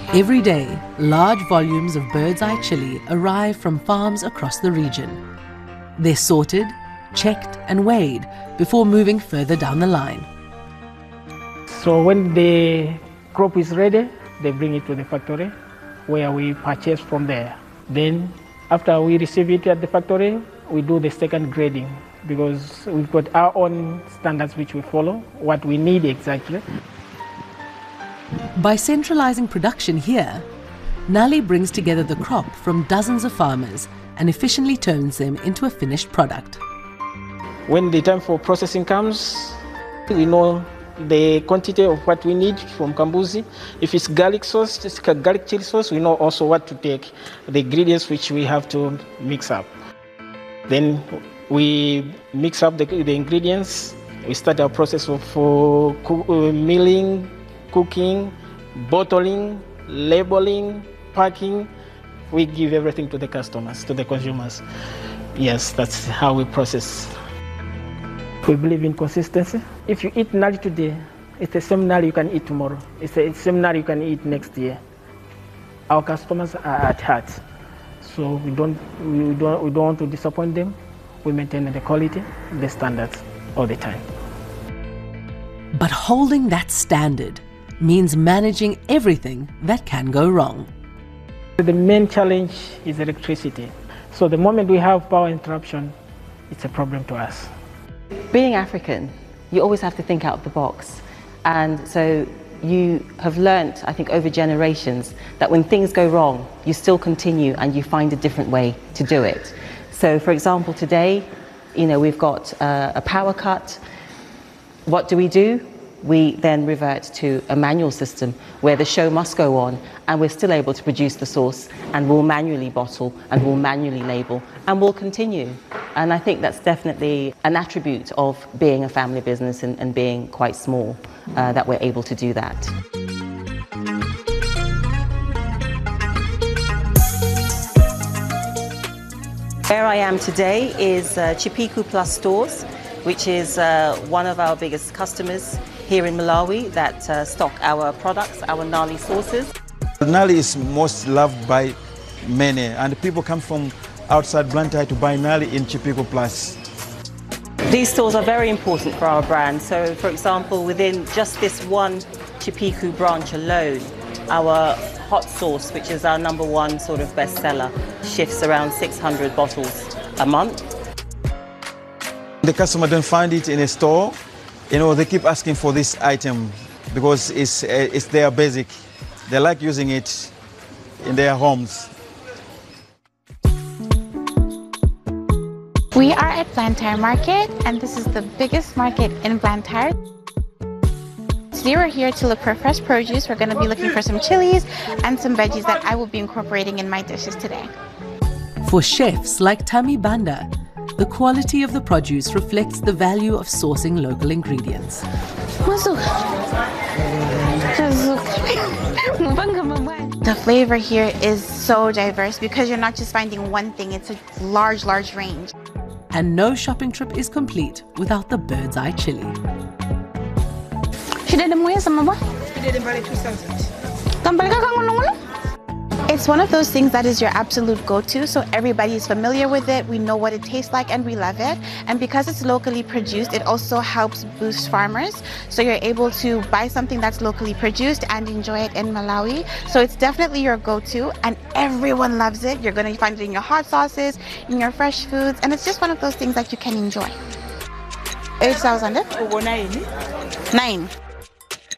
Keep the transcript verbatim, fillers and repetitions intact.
Every day, large volumes of bird's eye chili arrive from farms across the region. They're sorted, checked and weighed before moving further down the line. So when the crop is ready, they bring it to the factory where we purchase from there. Then after we receive it at the factory, we do the second grading because we've got our own standards which we follow, what we need exactly. By centralizing production here, Nali brings together the crop from dozens of farmers and efficiently turns them into a finished product. When the time for processing comes, we know the quantity of what we need from Kambuzi. If it's garlic sauce, it's garlic chili sauce, we know also what to take, the ingredients which we have to mix up. Then we mix up the, the ingredients. We start our process of uh, uh, milling, cooking, bottling, labeling, packing. We give everything to the customers, to the consumers. Yes, that's how we process. We believe in consistency. If you eat nali today, it's the same nali you can eat tomorrow. It's the same nali you can eat next year. Our customers are at heart, so we don't, we don't, we don't want to disappoint them. We maintain the quality, the standards all the time. But holding that standard means managing everything that can go wrong. The main challenge is electricity. So the moment we have power interruption, it's a problem to us. Being African, you always have to think out of the box. And so you have learnt, I think, over generations that when things go wrong, you still continue and you find a different way to do it. So, for example, today, you know, we've got uh, a power cut. What do we do? We then revert to a manual system where the show must go on and we're still able to produce the sauce and we'll manually bottle and we'll manually label and we'll continue. And I think that's definitely an attribute of being a family business and, and being quite small, uh, that we're able to do that. Where I am today is uh, Chipiku Plus Stores, which is uh, one of our biggest customers here in Malawi that uh, stock our products, our Nali sauces. Nali is most loved by many, and people come from outside Blantyre to buy Nali in Chipiku Plus. These stores are very important for our brand. So, for example, within just this one Chipiku branch alone, our hot sauce, which is our number one sort of bestseller, shifts around six hundred bottles a month. The customer don't find it in a store, you know, they keep asking for this item because it's, uh, it's their basic. They like using it in their homes. We are at Blantyre Market, and this is the biggest market in Blantyre. Today we're here to look for fresh produce. We're going to be looking for some chilies and some veggies that I will be incorporating in my dishes today. For chefs like Tammy Banda, the quality of the produce reflects the value of sourcing local ingredients. The flavor here is so diverse because you're not just finding one thing, it's a large, large range. And no shopping trip is complete without the bird's eye chili. It's one of those things that is your absolute go-to, so everybody is familiar with it, we know what it tastes like and we love it. And because it's locally produced, it also helps boost farmers. So you're able to buy something that's locally produced and enjoy it in Malawi. So it's definitely your go-to and everyone loves it. You're going to find it in your hot sauces, in your fresh foods, and it's just one of those things that you can enjoy. eight thousand? Nine.